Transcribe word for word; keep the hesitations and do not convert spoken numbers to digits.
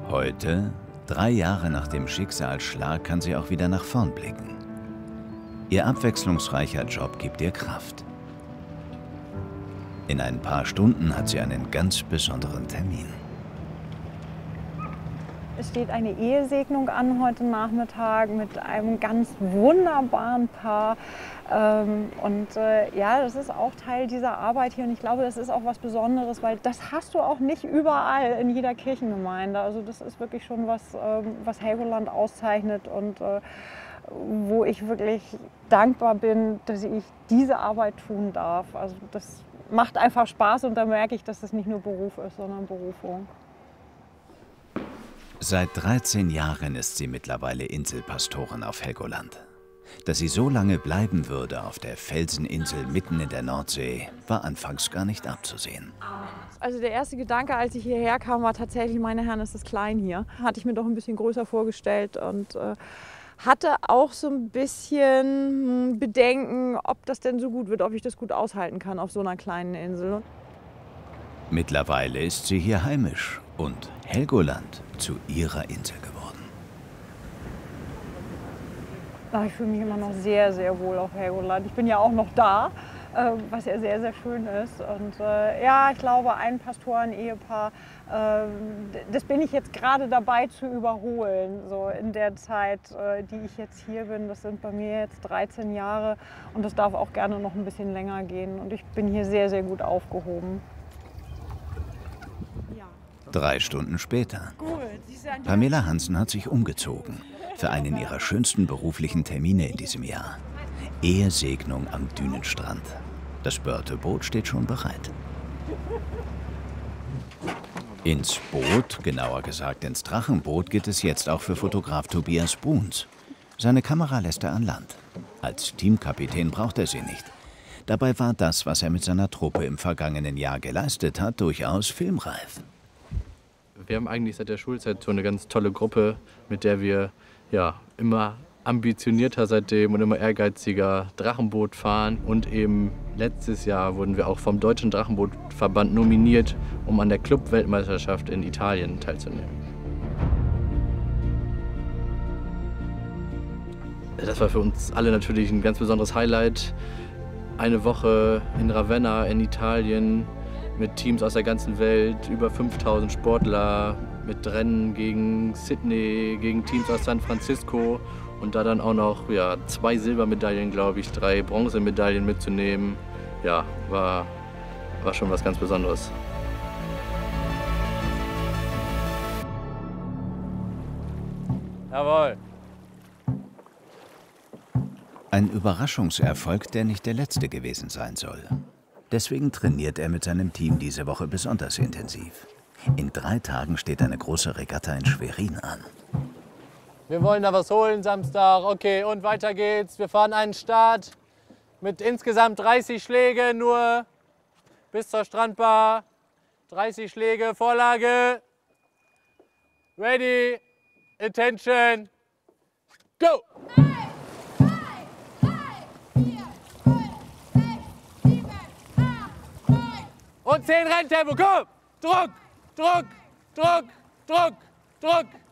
Heute, drei Jahre nach dem Schicksalsschlag, kann sie auch wieder nach vorn blicken. Ihr abwechslungsreicher Job gibt ihr Kraft. In ein paar Stunden hat sie einen ganz besonderen Termin. Es steht eine Ehesegnung an heute Nachmittag mit einem ganz wunderbaren Paar. Ähm, und äh, ja, das ist auch Teil dieser Arbeit hier. Und ich glaube, das ist auch was Besonderes, weil das hast du auch nicht überall in jeder Kirchengemeinde. Also das ist wirklich schon was, ähm, was Helgoland auszeichnet und äh, wo ich wirklich dankbar bin, dass ich diese Arbeit tun darf. Also das macht einfach Spaß und da merke ich, dass das nicht nur Beruf ist, sondern Berufung. Seit dreizehn Jahren ist sie mittlerweile Inselpastorin auf Helgoland. Dass sie so lange bleiben würde auf der Felseninsel mitten in der Nordsee, war anfangs gar nicht abzusehen. Also der erste Gedanke, als ich hierher kam, war tatsächlich, meine Herren, ist das klein hier. Hatte ich mir doch ein bisschen größer vorgestellt und äh, hatte auch so ein bisschen Bedenken, ob das denn so gut wird, ob ich das gut aushalten kann auf so einer kleinen Insel. Mittlerweile ist sie hier heimisch und Helgoland zu ihrer Insel geworden. Ich fühle mich immer noch sehr, sehr wohl auf Helgoland. Ich bin ja auch noch da, äh, was ja sehr, sehr schön ist. Und äh, ja, ich glaube, ein Pastoren-Ehepaar, äh, das bin ich jetzt gerade dabei zu überholen. So in der Zeit, äh, die ich jetzt hier bin, das sind bei mir jetzt dreizehn Jahre und das darf auch gerne noch ein bisschen länger gehen. Und ich bin hier sehr, sehr gut aufgehoben. Drei Stunden später. Pamela Hansen hat sich umgezogen für einen ihrer schönsten beruflichen Termine in diesem Jahr. Ehesegnung am Dünenstrand. Das Börteboot steht schon bereit. Ins Boot, genauer gesagt ins Drachenboot, geht es jetzt auch für Fotograf Tobias Bruns. Seine Kamera lässt er an Land. Als Teamkapitän braucht er sie nicht. Dabei war das, was er mit seiner Truppe im vergangenen Jahr geleistet hat, durchaus filmreif. Wir haben eigentlich seit der Schulzeit so eine ganz tolle Gruppe, mit der wir ja, immer ambitionierter seitdem und immer ehrgeiziger Drachenboot fahren. Und eben letztes Jahr wurden wir auch vom Deutschen Drachenbootverband nominiert, um an der Club-Weltmeisterschaft in Italien teilzunehmen. Das war für uns alle natürlich ein ganz besonderes Highlight. Eine Woche in Ravenna in Italien mit Teams aus der ganzen Welt, über fünftausend Sportler, mit Rennen gegen Sydney, gegen Teams aus San Francisco und da dann auch noch ja, zwei Silbermedaillen, glaube ich, drei Bronzemedaillen mitzunehmen, ja, war, war schon was ganz Besonderes. Jawohl. Ein Überraschungserfolg, der nicht der letzte gewesen sein soll. Deswegen trainiert er mit seinem Team diese Woche besonders intensiv. In drei Tagen steht eine große Regatta in Schwerin an. Wir wollen da was holen Samstag. Okay, und weiter geht's. Wir fahren einen Start mit insgesamt dreißig Schläge nur bis zur Strandbar. dreißig Schläge, Vorlage. Ready, attention, go! Und zehn Renntempo, komm! Druck, Druck, Druck, Druck, Druck!